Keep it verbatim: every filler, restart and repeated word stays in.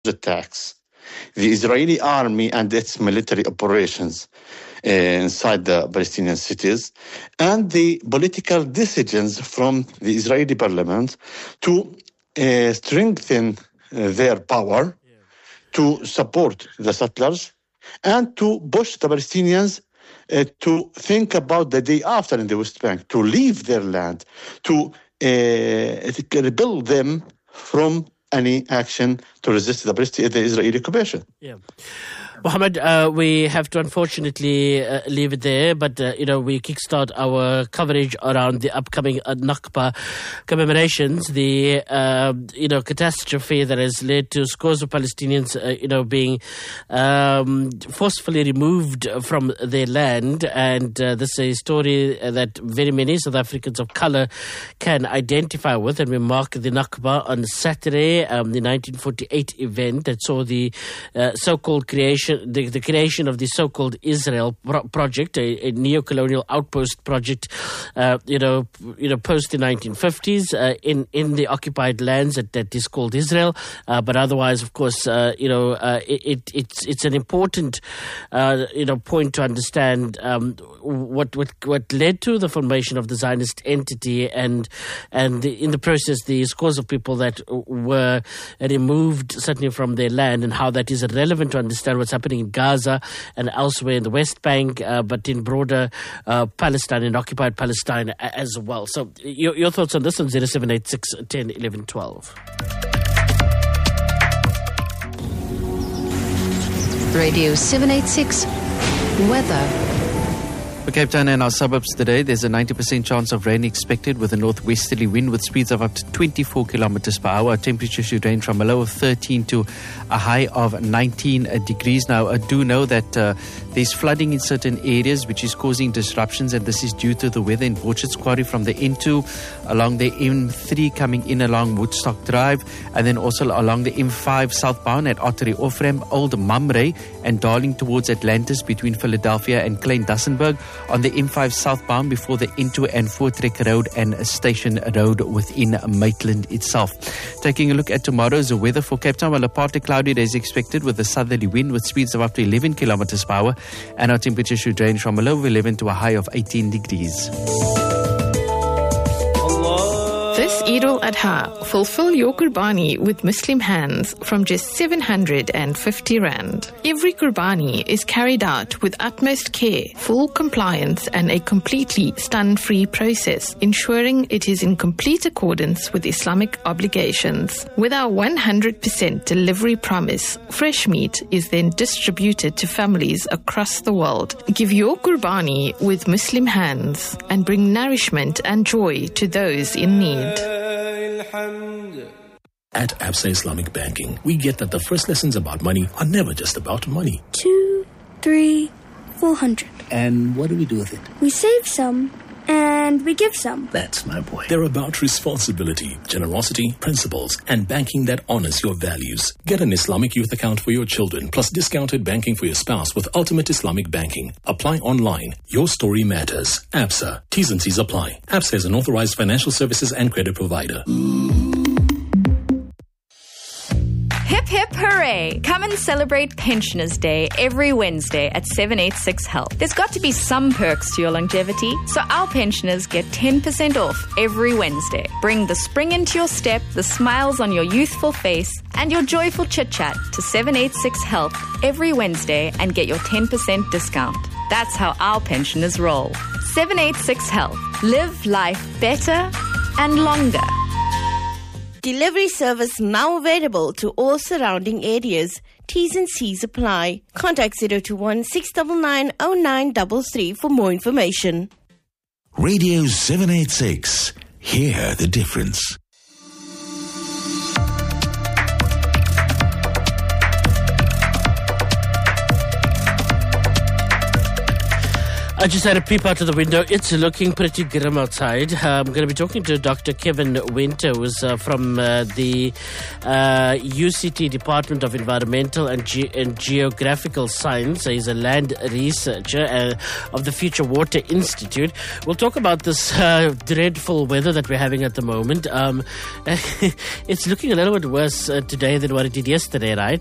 attacks, the Israeli army and its military operations uh, inside the Palestinian cities, and the political decisions from the Israeli parliament to uh, strengthen uh, their power, yeah. to support the settlers, and to push the Palestinians uh, to think about the day after in the West Bank, to leave their land, to uh, rebuild them from any action to resist the, the Israeli occupation. Yeah. Mohammed, uh, we have to unfortunately uh, leave it there, but, uh, you know, we kickstart our coverage around the upcoming uh, Nakba commemorations, the, uh, you know, catastrophe that has led to scores of Palestinians, uh, you know, being um, forcefully removed from their land. And uh, this is a story that very many South Africans of colour can identify with. And we mark the Nakba on Saturday, um, the nineteen forty-eight event that saw the uh, so-called creation The, the creation of the so-called Israel pro- project, a, a neo-colonial outpost project, uh, you know, you know, post the nineteen fifties uh, in in the occupied lands that, that is called Israel. Uh, but otherwise, of course, uh, you know, uh, it, it it's it's an important uh, you know point to understand um, what what what led to the formation of the Zionist entity, and and the, in the process, the scores of people that were removed certainly from their land, and how that is relevant to understand what's happening in Gaza and elsewhere in the West Bank, uh, but in broader uh, Palestine and occupied Palestine as well. So your, your thoughts on this on zero seven eight six, one zero, one one, one two. Radio seven eighty-six Weather. For Cape Town and our suburbs today, there's a ninety percent chance of rain expected with a northwesterly wind with speeds of up to twenty-four kilometers per hour. Temperature should range from a low of thirteen to a high of nineteen degrees. Now, I do know that uh, there's flooding in certain areas which is causing disruptions, and this is due to the weather in Borchards Quarry from the N two along the M three coming in along Woodstock Drive, and then also along the M five southbound at Ottery Off-Ramp, Old Mamre, and Darling towards Atlantis between Philadelphia and Klein-Dassenburg. On the M five southbound before the N two and Voortrekker Road and Station Road within Maitland itself. Taking a look at tomorrow's weather for Cape Town, well, a partly cloudy day is expected with a southerly wind with speeds of up to eleven kilometers per hour, and our temperature should range from a low of eleven to a high of eighteen degrees. This Eid al-Adha, fulfill your Qurbani with Muslim hands from just seven hundred fifty rand. Every Qurbani is carried out with utmost care, full compliance and a completely stun-free process, ensuring it is in complete accordance with Islamic obligations. With our one hundred percent delivery promise, fresh meat is then distributed to families across the world. Give your Qurbani with Muslim hands and bring nourishment and joy to those in need. At Absa Islamic Banking, we get that the first lessons about money are never just about money. Two, three, four hundred. And what do we do with it? We save some, and we give some. That's my boy. They're about responsibility, generosity, principles, and banking that honors your values. Get an Islamic youth account for your children, plus discounted banking for your spouse with Ultimate Islamic Banking. Apply online. Your story matters. Absa. T's and C's apply. Absa is an authorized financial services and credit provider. Hip hip hooray! Come and celebrate Pensioners Day every Wednesday at seven eighty-six Health. There's got to be some perks to your longevity, so our pensioners get ten percent off every Wednesday. Bring the spring into your step, the smiles on your youthful face, and your joyful chit-chat to seven eighty-six Health every Wednesday and get your ten percent discount. That's how our pensioners roll. seven eighty-six Health. Live life better and longer. Delivery service now available to all surrounding areas. T's and C's apply. Contact zero two one, six nine nine, zero nine three three for more information. Radio seven eighty-six. Hear the difference. I just had a peep out of the window. It's looking pretty grim outside. Uh, I'm going to be talking to Doctor Kevin Winter, who's uh, from uh, the uh, U C T Department of Environmental and, Ge- and Geographical Science. He's a land researcher uh, of the Future Water Institute. We'll talk about this uh, dreadful weather that we're having at the moment. Um, it's looking a little bit worse uh, today than what it did yesterday, right?